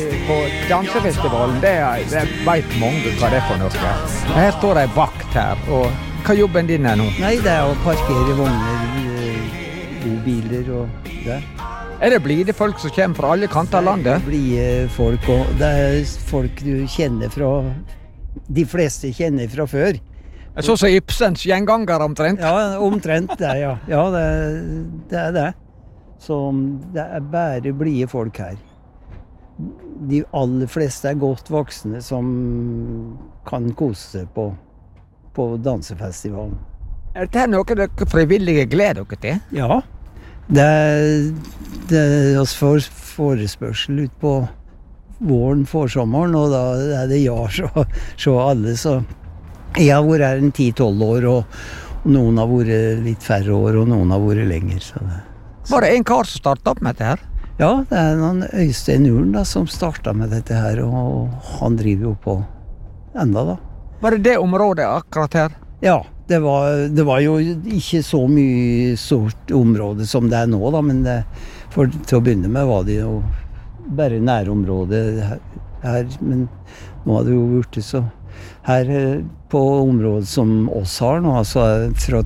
på dansefestivalen, det vet mange hva det er for noe. Her står det en vakt her, og hva jobben din er nå? Nei, det er å parkere vogner, bobiler og det. Er det blide folk som kommer fra alle kanter av landet? Det er blide folk, og det er folk du kjenner fra, de fleste kjenner fra før. Sånn som Ibsens gjenganger omtrent? Ja, omtrent det, ja. Ja, det er det. Så det er bare blide folk her. De aller fleste er godt voksne som kan kose seg på dansefestivalen. Er dette noe dere frivillige gleder dere til? Ja, det er oss forespørsel ut på våren, forsommeren, og da er det ja, så alle, så jeg har vært her 10-12 år, og noen har vært litt færre år, og noen har vært lenger. Så. Var det en kar som startet opp med dette her? Ja, det er noen Øystein Uren da, som startet med dette her, og han driver jo på enda da. Var det området akkurat her? Ja, det var jo ikke så mye stort område som det er nå da, men til å begynne med var det jo bare nærområdet her, men nå har det jo vært så. Her på området som oss har nå, altså fra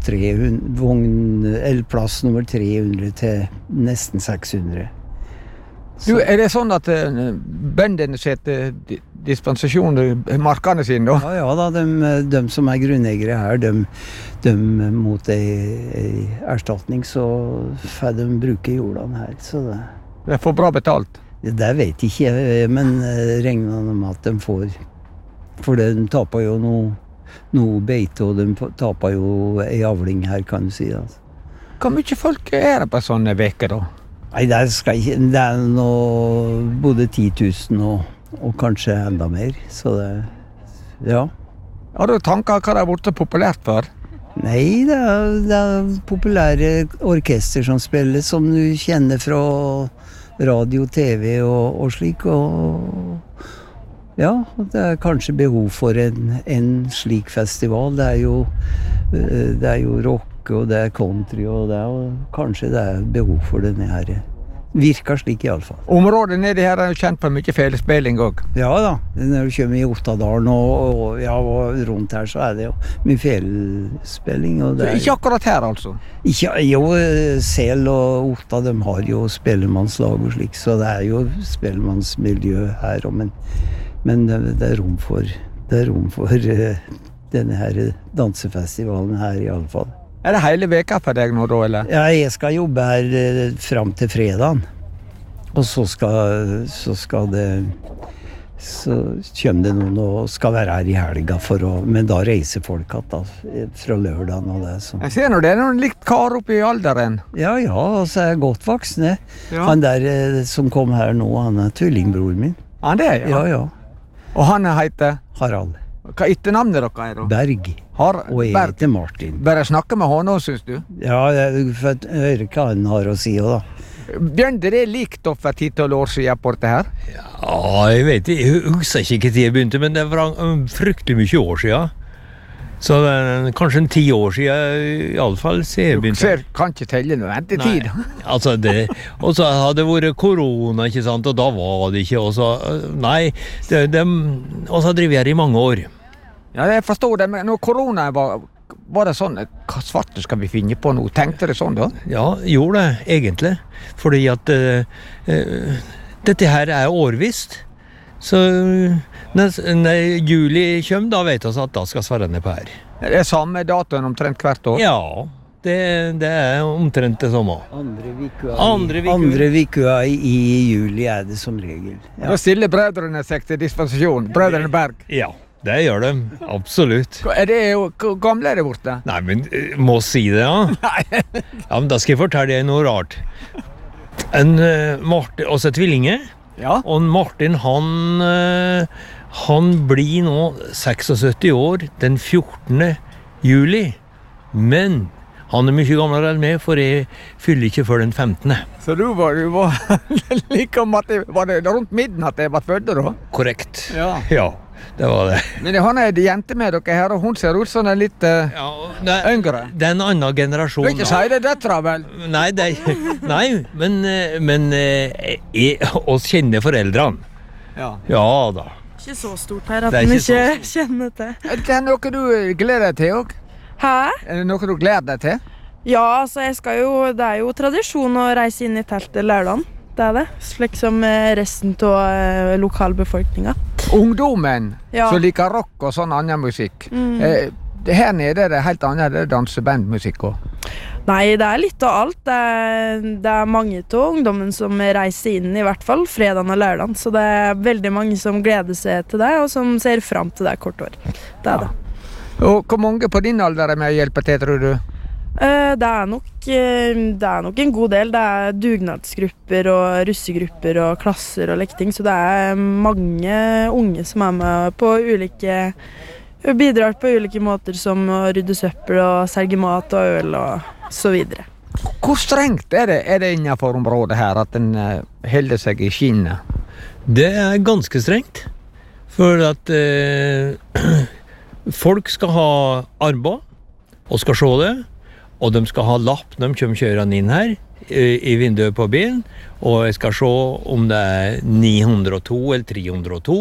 plass nummer 300 til nesten 600. Du, er det sånn at bøndene setter dispensasjon i markene sine da? Ja da, de som er grunneiere her, de mot en erstatning, så får de bruke jordene her. Så det får bra betalt? Det vet jeg ikke, men regner de med at de får. For de taper jo noe beite, og de taper jo en avling her, kan du si. Altså. Hvor mye folk er det på sånne veker da? Nei, det er noe både 10 000 og kanskje enda mer, så det, ja. Har du tanker hva det har blitt populært for? Nei, det er populære orkester som spiller, som du kjenner fra radio, TV og slik, og ja, det er kanskje behov for en slik festival. Det er jo rock, og det er country, og kanskje det er behov for denne her. Virker slik i alle fall. Området nede her er jo kjent for mye felespilling også. Ja da, når du kommer i Ottadalen og rundt her så er det jo mye felespilling. Ikke akkurat her altså? Ikke, jo, Sel og Otta, de har jo spellemannslag og slik, så det er jo spellemannsmiljø her, men det er rom for denne her dansefestivalen her i alle fall. Er det hele veka for deg nå da, eller? Ja, jeg skal jobbe her frem til fredagen. Og så kommer det noen og skal være her i helga men da reiser folk da, fra lørdagen og det. Så. Jeg ser nå, det er noen likt kar oppe i alderen. Ja, og så er jeg godt voksne. Ja. Han der som kom her nå, han er tvillingbror min. Han det, ja? Ja. Og han heter? Harald. Hva etternavnet dere er da? Berg. Og jeg heter Martin. Bare snakke med honom, synes du? Ja, for å høre hva han har å si da. Bjørn, det er likt opp for 10-12 år siden på dette her? Ja, jeg vet ikke. Jeg husker ikke hva tid jeg begynte, men det var fryktelig mye år siden. Så det er kanskje 10 år siden i alle fall, så jeg begynte. Du kan ikke telle noe ventetid. Nei, altså og så hadde det vært korona, ikke sant, og da var det ikke, og så, og så driver jeg her i mange år. Ja, jeg forstår det, men når korona var det sånn, hva svarte skal vi finne på nå? Tenkte det sånn da? Ja, gjorde det, egentlig. Fordi at dette her er årvist. Så når juli kommer, da vet vi at da skal svare ned på her. Er det samme datoen omtrent hvert år? Ja, det er omtrent det samme. Andre vikua i juli er det som regel. Ja. Da stiller brødrene seg til dispensasjon, brødrene Berg? Ja. Det gjør de, absolutt. Hvor gamle er det borte? Nei, men må si det, ja. Nei. Ja, men da skal jeg fortelle deg noe rart. Martin, også tvillinger. Ja. Og Martin, han blir nå 76 år den 14. juli. Men han er mye gamlere enn meg, for jeg fyller ikke før den 15. Så du var like om at var det rundt midnatt jeg var født da? Korrekt. Ja. Det var det. Men han er jente med dere her, og hun ser ut som en litt yngre. Det er en annen generasjon. Du vil ikke si det døtra, vel? Nei, men oss kjenner foreldrene. Ja da. Ikke så stort her at Det er den ikke ikke så kjenner til. Er det noe du gleder deg til også? Hæ? Er det noe du gleder deg til? Ja, altså det er jo tradisjon å reise inn i teltet lørdagen. Det er det. Slik som resten av lokalbefolkningen. Ungdommen Ja. som liker rock og sånn annen musikk. Her nede er det helt annet, det er dansebandmusikk også. Nei, det er litt av alt. Det er mange av ungdommen som reiser inn, i hvert fall fredagen og lørdagen. Så det er veldig mange som gleder seg til det, og som ser fram til det kort år. Det er det. Og hvor mange på din alder er med å hjelpe til, tror du? Det er nok en god del. Det er dugnadsgrupper og russegrupper og klasser og lekting, så det er mange unge som er med på bidrar på ulike måter, som å rydde søppel og selge mat og øl og så videre. Hvor strengt er det innenfor området her at den holder seg i skinnet? Det er ganske strengt. For at folk skal ha arbeid, og skal se det. Og de skal ha lapp når de kommer kjørende inn her, i vinduet på bilen. Og jeg skal se om det er 902 eller 302.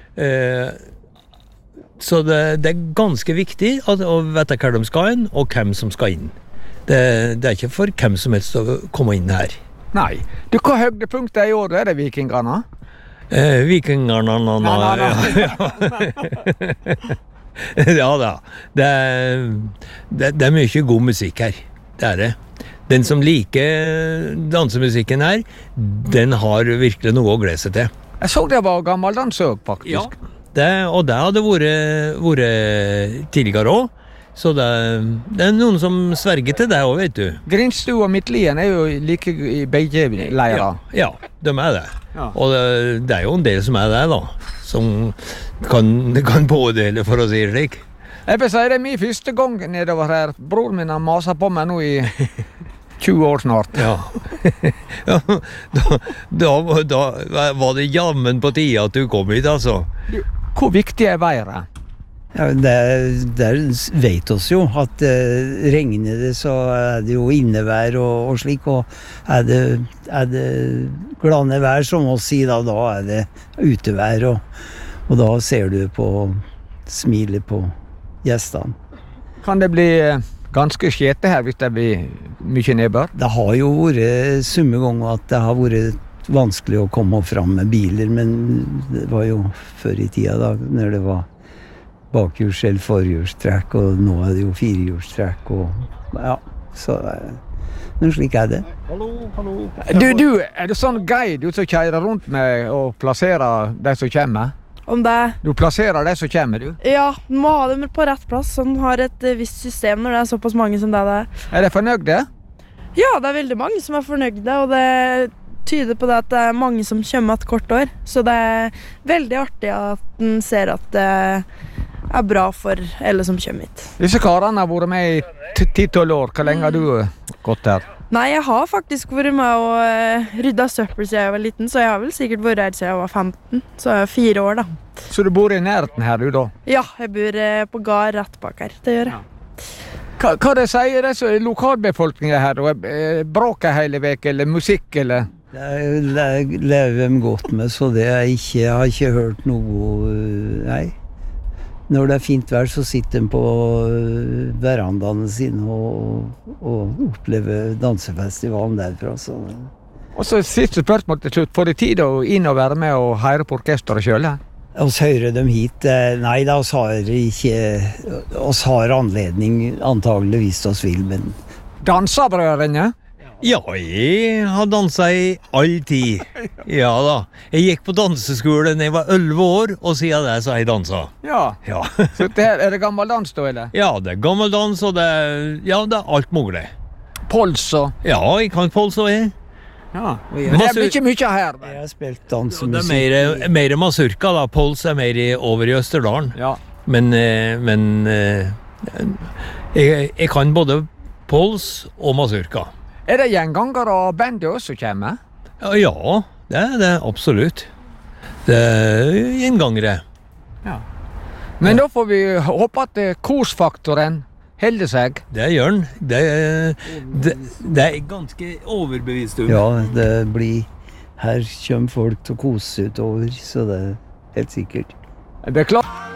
Så det er ganske viktig å vite hva de skal inn, og hvem som skal inn. Det er ikke for hvem som helst å komme inn her. Nei. Du, hva høydepunktet i år er det vikingene? Vikingerne Ja da. Det er mye god musikk her. Det er det. Den som liker dansemusikken her, den har virkelig noe å glede seg til. Jeg så det var gammeldans òg, faktisk. Og det hadde vært tidligere også. Så det er noen som sverger til det også, vet du. Grinstu og Midtlien er jo like i begge leirer. Ja, de er det. Ja. Og det er jo en del som er det da, som kan pådele, for å si det slik. Jeg vil si det er min første gang nedover her. Broren min har maset på meg nå i 20 år snart. Ja. Da var det jammen på tide at du kom hit, altså. Hvor viktig er været? Ja, det vet oss jo at regner det, så er det jo innevær og slik, og er det glade vær, som oss sier da er det utevær, og da ser du på smilet på gjestene. Kan det bli ganske skjete her hvis det blir mye nedbør? Det har jo vært summe ganger at det har vært vanskelig å komme fram med biler, men det var jo før i tida da, når det var bakhjuls- eller forhjulstrekk, og nå er det jo firehjulstrekk, og ja, så men slik er det. Hallo. Du, er det sånn guide du som kjører rundt med og plasserer de som kommer? Om det Du plasserer de som kommer, du? Ja, du må ha dem på rett plass. Sånn har et visst system når det er såpass mange som det er. Er de fornøyde? Ja, det er veldig mange som er fornøyde, og det tyder på det at det er mange som kommer et kort år. Så det er veldig artig at en ser at det er bra for alle som kommer hit. Disse karene har vært med i 10-12 år. Hvor lenge har du gått her? Nei, jeg har faktisk vært med og rydda søppel siden jeg var liten, så jeg har vel sikkert vært her siden jeg var 15. Så jeg er 4 år, da. Så du bor i nærheten her, du da? Ja, jeg bor på gard rett bak her. Det gjør jeg. Hva det sier det så lokalbefolkningen her? Bråker hele vek, eller musikk, eller? Det lever de godt med, så det jeg har ikke hørt noe, nei. Når det er fint vær, så sitter de på verandaene sine og opplever dansefestivalen derfra. Så. Og så siste spørsmål til slutt. Får det tid å inn og være med og høre på orkesteret selv? Oss hører dem hit. Nei, da oss har anledning, antageligvis oss vil, men... Dansabrødrene? Ja, jeg har danset i all tid. Ja da. Jeg gikk på danseskolen da jeg var 11 år, og siden det så har jeg danset. Ja. Ja. Så det her, er det gammeldans da, eller? Ja, det er gammeldans, og det er alt mulig. Pols og... Ja, jeg kan pols og jeg. Ja. Men det er ikke mye her. Jeg har spilt Det dansemusikk. er mer masurka da. Pols er mer over i Østerdalen. Ja. Men jeg kan både pols og masurka. Er det gjenganger og bandet også som kommer? Ja, det er det absolutt. Det er gjengangere. Ja. Men da får vi håpe at korsfaktoren holder seg. Det gjør den. Det er ganske overbevist om. Ja, det blir her kommer folk til å kose seg utover, så det er helt sikkert. Det er klart.